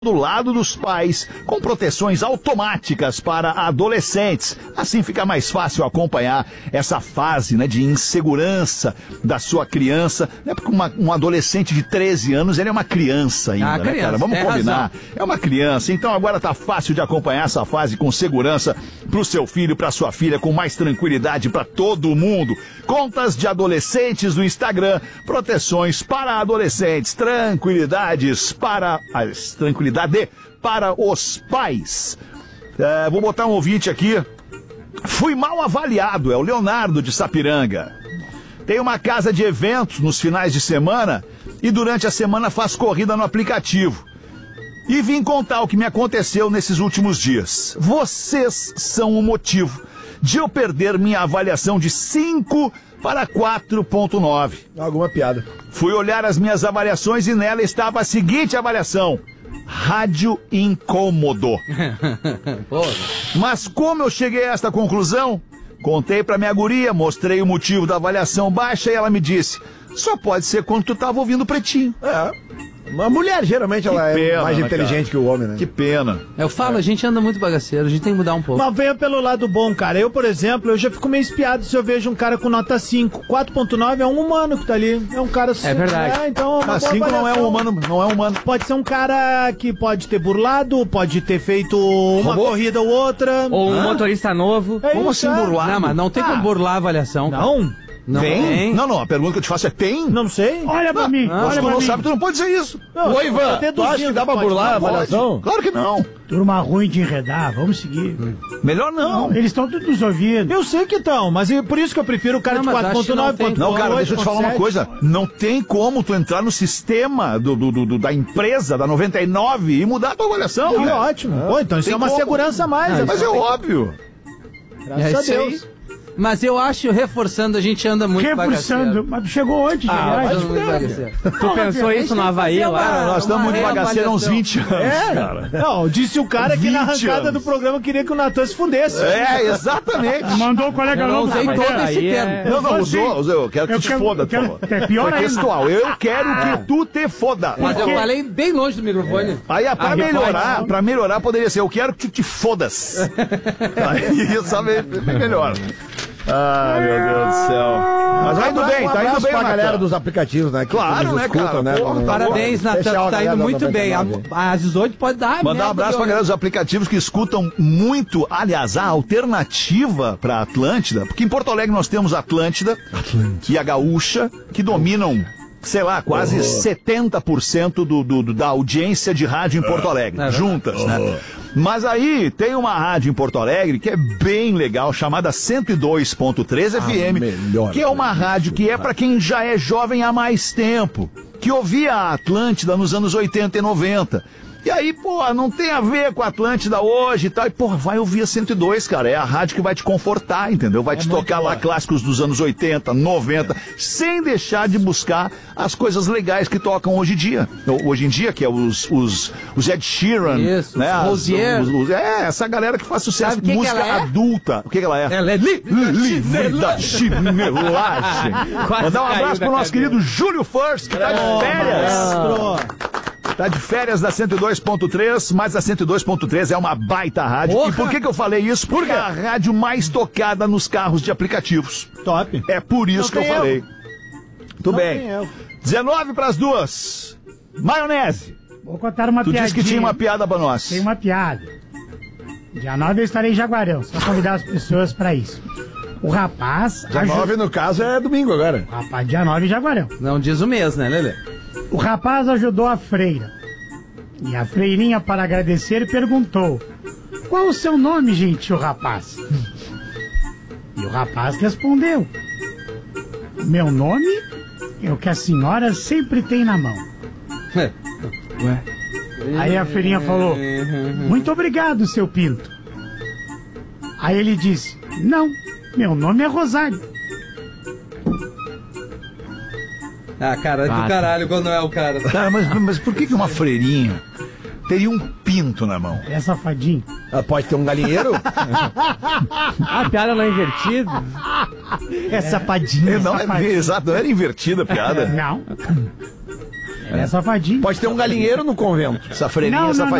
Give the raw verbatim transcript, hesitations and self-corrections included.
do lado dos pais, com proteções automáticas para adolescentes. Assim fica mais fácil acompanhar essa fase, né, de insegurança da sua criança, né, porque uma, um adolescente de treze anos, ele é uma criança ainda, ah, né, criança, cara? Vamos combinar. Razão. É uma criança, então agora tá fácil de acompanhar essa fase com segurança pro seu filho, pra sua filha, com mais tranquilidade para todo mundo. Contas de adolescentes no Instagram, proteções para adolescentes, tranquilidades para as tranquilidades para os pais. É, vou botar um ouvinte aqui. Fui mal avaliado, é o Leonardo de Sapiranga. Tem uma casa de eventos nos finais de semana e durante a semana faz corrida no aplicativo. E vim contar o que me aconteceu nesses últimos dias. Vocês são o motivo de eu perder minha avaliação de cinco para quatro ponto nove. Alguma piada. Fui olhar as minhas avaliações e nela estava a seguinte avaliação: rádio incômodo. Mas como eu cheguei a esta conclusão? Contei pra minha guria, mostrei o motivo da avaliação baixa e ela me disse: só pode ser quando tu tava ouvindo Pretinho. É. Uma mulher, geralmente, que ela pena, é mais inteligente cara. que o homem, né? Que pena. Eu falo, é. a gente anda muito bagaceiro, a gente tem que mudar um pouco. Mas venha pelo lado bom, cara. Eu, por exemplo, eu já fico meio espiado se eu vejo um cara com nota cinco. quatro ponto nove é um humano que tá ali. É um cara... É verdade. É, então, é cinco não é um humano, não é um humano. Pode ser um cara que pode ter burlado, pode ter feito uma Robô? corrida ou outra. Ou um ah. motorista novo. É como isso, assim é. burlado? Não, mas não tem ah. como burlar a avaliação. Não? Cara. Não tem? tem? Não, não, a pergunta que eu te faço é tem? Não sei. Olha pra não, mim. Não, olha se tu pra não mim. sabe, tu não pode dizer isso. Não, Ô, Ivan, tu acha que dá pra burlar a avaliação? Claro que não. Turma ruim de enredar, vamos seguir. Hum. Melhor não. não eles estão todos nos ouvindo. Eu sei que estão, mas é por isso que eu prefiro o cara não, de quatro ponto nove. Não, não, cara, deixa eu te falar uma coisa. Não tem como tu entrar no sistema do, do, do, da empresa, da noventa e nove, e mudar a tua avaliação. É ótimo. É. Pô, então isso tem é uma como. segurança a mais. Ah, mas é óbvio. Graças é a Deus. Aí. Mas eu acho, reforçando, a gente anda muito Reforçando, mas tu chegou antes, ah, de verdade. Tu não, pensou isso no Havaí lá? Nós estamos muito bagaceiros há uns vinte anos, é, cara. Não, disse o cara que na arrancada anos. do programa queria que o Natan se fundesse. É, exatamente. Mandou o colega não novo. usei todo esse termo. É... Não, não, usou, usou. Eu quero que eu tu quero, te foda, quero, por favor. É pior é textual. ainda. Eu quero ah. que tu te foda. Mas eu falei bem longe do microfone. Aí, pra melhorar, pra melhorar, poderia ser: eu quero que tu te fodas. Aí, isso é bem melhor. Ai, meu Deus do céu. Mas tá indo bem, tá indo bem pra galera dos aplicativos, né? Claro, né, cara? Né? Porra, parabéns, Natan, tá indo muito bem. Às dezoito pode dar. Mandar um abraço pra galera dos aplicativos que escutam muito, aliás, a alternativa pra Atlântida, porque em Porto Alegre nós temos a Atlântida, Atlântida. e a Gaúcha, que dominam, sei lá, quase oh. setenta por cento do, do, do, da audiência de rádio em Porto Alegre, é, juntas, oh. né? Mas aí tem uma rádio em Porto Alegre que é bem legal, chamada cento e dois ponto três F M, que é uma rádio que é pra quem já é jovem há mais tempo, que ouvia a Atlântida nos anos oitenta e noventa. E aí, pô, não tem a ver com a Atlântida hoje e tal. E, pô, vai ouvir a cento e dois, cara. É a rádio que vai te confortar, entendeu? Vai é te tocar lá clássicos dos anos oitenta, noventa, sem deixar de buscar as coisas legais que tocam hoje em dia. Hoje em dia, que é os, os, os Ed Sheeran. Isso, né? os Rosier. Os, os, é, essa galera que faz sucesso. Sabe música que que ela é? adulta. O que, que ela é? Ela é livre da chinelagem. Mandar um abraço pro nosso querido Júlio First, que tá de férias. Tá de férias da cento e dois ponto três, mas a cento e dois ponto três é uma baita rádio. Porra. E por que que eu falei isso? Porque é a rádio mais tocada nos carros de aplicativos. Top. É por isso Não que eu erro. falei. Tudo Não bem. dezenove pras duas. Maionese. Vou contar uma tu piadinha. Tu disse que tinha uma piada pra nós. Tem uma piada. Dia nove eu estarei em Jaguarão. Só convidar as pessoas pra isso. O rapaz... Dia nove, no caso, é domingo agora. O rapaz, dia nove em Jaguarão. Não diz o mês, né, Lelê? O rapaz ajudou a freira. E a freirinha, para agradecer, perguntou: qual o seu nome, gentil rapaz? E o rapaz respondeu: meu nome é o que a senhora sempre tem na mão. Ué? Aí a freirinha falou: muito obrigado, seu pinto. Aí ele disse: não, meu nome é Rosário. Ah, cara, é do caralho quando não é o cara. Cara, mas, mas por que que uma freirinha teria um pinto na mão? É safadinho. Ela pode ter um galinheiro? A piada não é invertida? É, é safadinho. Não, é, exato, não era invertida a piada. Não. É safadinho. Pode ter um galinheiro no convento. Essa freirinha Não, é não, safadinha.